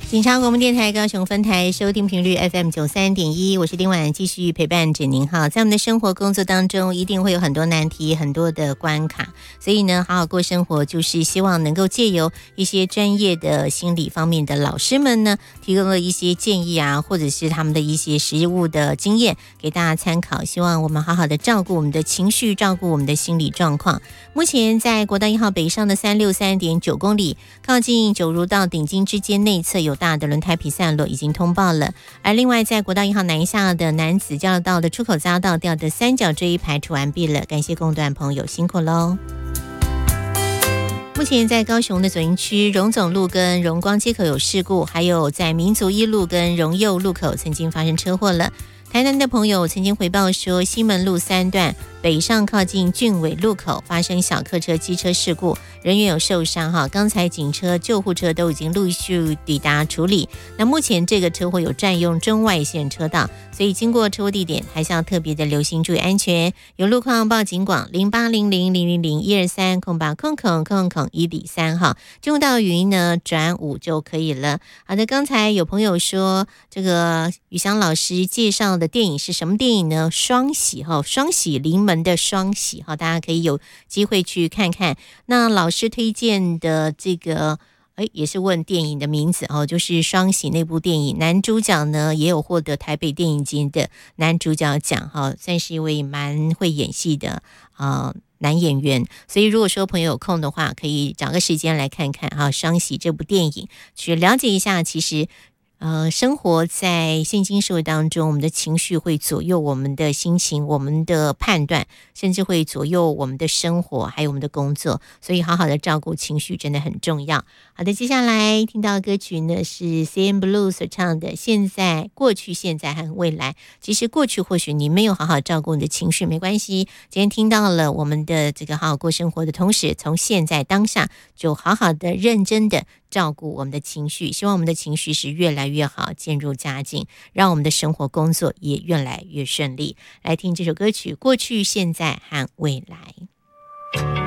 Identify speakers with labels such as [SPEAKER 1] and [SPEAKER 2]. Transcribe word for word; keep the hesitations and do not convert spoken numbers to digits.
[SPEAKER 1] 警察广播电台高雄分台收听频率 F M 九三点一，我是丁婉，继续陪伴着您哈。在我们的生活工作当中，一定会有很多难题，很多的关卡，所以呢，好好过生活，就是希望能够借由一些专业的心理方面的老师们呢，提供了一些建议啊，或者是他们的一些实务的经验给大家参考。希望我们好好的照顾我们的情绪，照顾我们的心理状况。目前在国道一号北上的三六三点九公里，靠近九如到顶金之间内侧有大的轮胎皮散落，已经通报了。而另外在国道一号南下的南子交流道的出口匝道调的三角锥排除完毕了，感谢共段朋友辛苦喽。目前在高雄的左营区荣总路跟荣光街口有事故，还有在民族一路跟荣佑路口曾经发生车祸了。台南的朋友曾经回报说，西门路三段北上靠近俊伟路口发生小客车机车事故，人员有受伤哈。刚才警车、救护车都已经陆续抵达处理。那目前这个车祸有占用中外线车道，所以经过车祸地点还是要特别的留心注意安全。有路况报警广零八零零零零零一二三空八空空空空一比三哈。进入到语音呢转五就可以了。好的，刚才有朋友说这个宇翔老师介绍的电影是什么电影呢？双喜哈，双喜临门的双喜哈，大家可以有机会去看看。那老师推荐的这个，哎，也是问电影的名字哦，就是双喜那部电影，男主角呢也有获得台北电影节的男主角奖哈，算是一位蛮会演戏的啊。呃男演员，所以如果说朋友有空的话，可以找个时间来看看哈，双喜这部电影，去了解一下，其实呃，生活在现今社会当中，我们的情绪会左右我们的心情，我们的判断，甚至会左右我们的生活，还有我们的工作。所以好好的照顾情绪真的很重要。好的，接下来听到的歌曲呢是 C N Blue 所唱的《现在、过去、现在和未来》。其实过去或许你没有好好照顾你的情绪，没关系。今天听到了我们的这个好好过生活的同时，从现在当下就好好的、认真的照顾我们的情绪，希望我们的情绪是越来越好，渐入佳境，让我们的生活工作也越来越顺利。来听这首歌曲《过去、现在和未来》。